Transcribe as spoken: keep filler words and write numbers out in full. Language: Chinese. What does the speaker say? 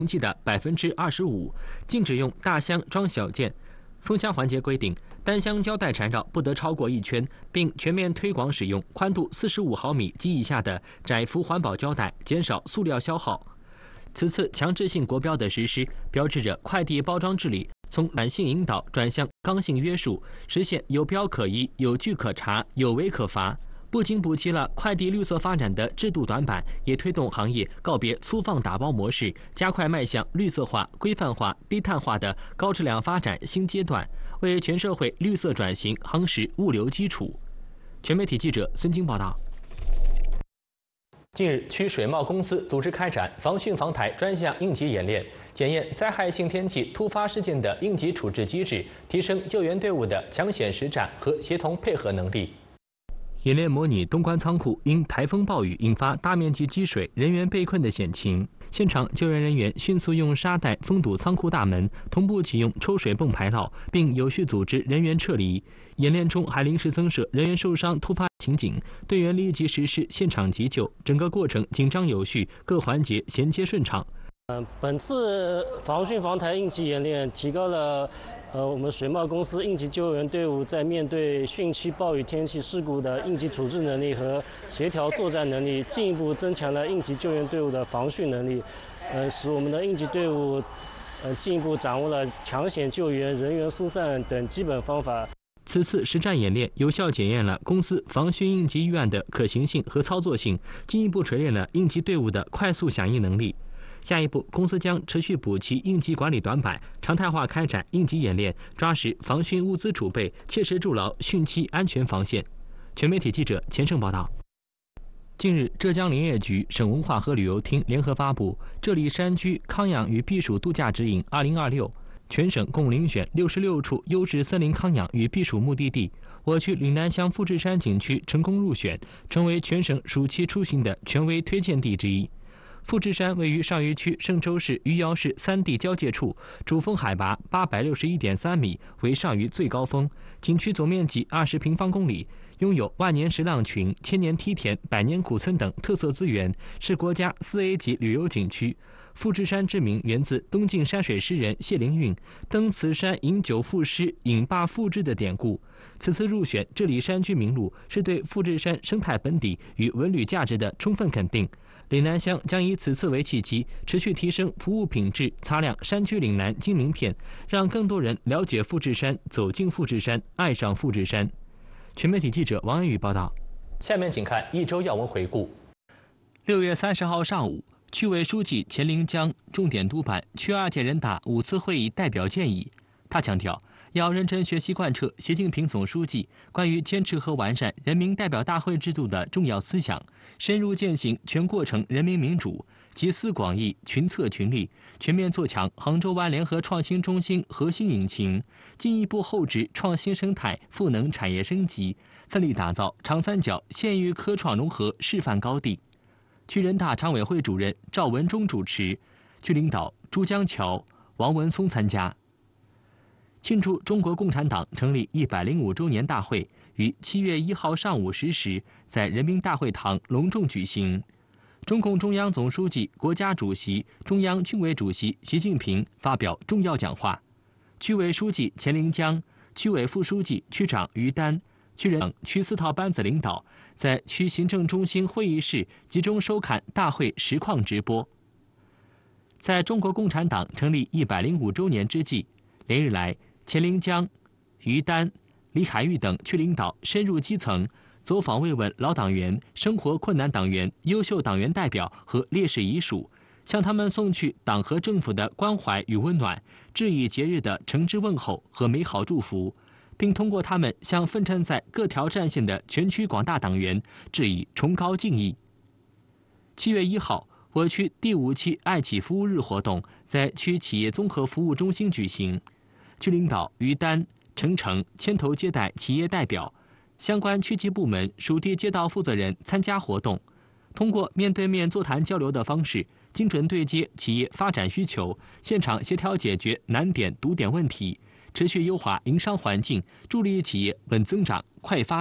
容器的百分之二十五，禁止用大箱装小件。封箱环节规定，单箱胶带缠绕不得超过一圈，并全面推广使用宽度四十五毫米及以下的窄幅环保胶带，减少塑料消耗。此次强制性国标的实施，标志着快递包装治理从软性引导转向刚性约束，实现有标可依、有据可查、有违可罚。不仅补齐了快递绿色发展的制度短板，也推动行业告别粗放打包模式，加快迈向绿色化、规范化、低碳化的高质量发展新阶段，为全社会绿色转型夯实物流基础。全媒体记者孙晶报道。近日，区水贸公司组织开展防汛防台专项应急演练，检验灾害性天气突发事件的应急处置机制，提升救援队伍的抢险实战和协同配合能力。演练模拟东关仓库因台风暴雨引发大面积积水、人员被困的险情。现场救援人员迅速用沙袋封堵仓库大门，同步启用抽水泵排涝，并有序组织人员撤离。演练中还临时增设人员受伤突发情景，队员立即实施现场急救，整个过程紧张有序，各环节衔接顺畅。 嗯，本次防汛防台应急演练提高了呃我们水贸公司应急救援队伍在面对汛期暴雨天气事故的应急处置能力和协调作战能力，进一步增强了应急救援队伍的防汛能力，呃，使我们的应急队伍呃进一步掌握了抢险救援、人员疏散等基本方法。 此次实战演练有效检验了公司防汛应急预案的可行性和操作性，进一步锤炼了应急队伍的快速响应能力。下一步，公司将持续补齐应急管理短板，常态化开展应急演练，抓实防汛物资储备，切实筑牢汛期安全防线。全媒体记者钱胜报道。近日，浙江林业局、省文化和旅游厅联合发布《这里山区康养与避暑度假指引（二零二六）》，全省共遴选六十六处优质森林康养与避暑目的地，我区岭南乡富士山景区成功入选，成为全省暑期出行的权威推荐地之一。富士山位于上虞区嵊州市余姚市三地交界处，主峰海拔八百六十一点三米，为上虞最高峰。景区总面积二十平方公里，拥有万年石浪群、千年梯田、百年古村等特色资源，是国家四 A 级旅游景区。富士山之名源自东晋山水诗人谢灵运登此山饮酒赋诗，饮罢赋之的典故。此次入选这里山区名录，是对富士山生态本底与文旅价值的充分肯定。岭南乡将以此次为契机，持续提升服务品质，擦亮山区岭南金名片，让更多人了解富士山、走进富士山、爱上富士山。全媒体记者王安宇报道。下面请看一周要闻回顾。六月三十号上午，区委书记钱林江重点督办区二届人大五次会议代表建议。他强调，要认真学习贯彻习近平总书记关于坚持和完善人民代表大会制度的重要思想，深入践行全过程人民民主，集思广益，群策群力，全面做强杭州湾联合创新中心核心引擎，进一步厚植创新生态，赋能产业升级，奋力打造长三角县域科创融合示范高地。区人大常委会主任赵文忠主持，区领导朱江桥、王文松参加。庆祝中国共产党成立一百零五周年大会于七月一号上午十时在人民大会堂隆重举行。中共中央总书记、国家主席、中央军委主席习近平发表重要讲话。区委书记钱林江、区委副书记、区长于丹、区人等区四套班子领导在区行政中心会议室集中收看大会实况直播。在中国共产党成立一百零五周年之际，连日来，钱林江、于丹、李海玉等区领导深入基层，走访慰问老党员、生活困难党员、优秀党员代表和烈士遗属，向他们送去党和政府的关怀与温暖，致以节日的诚挚问候和美好祝福，并通过他们向奋战在各条战线的全区广大党员致以崇高敬意。七月一号，我区第五期爱企服务日活动在区企业综合服务中心举行。区领导于丹、陈诚牵头接待企业代表，相关区级部门属地街道负责人参加活动，通过面对面座谈交流的方式，精准对接企业发展需求，现场协调解决难点堵点问题，持续优化营商环境，助力企业稳增长、快发展。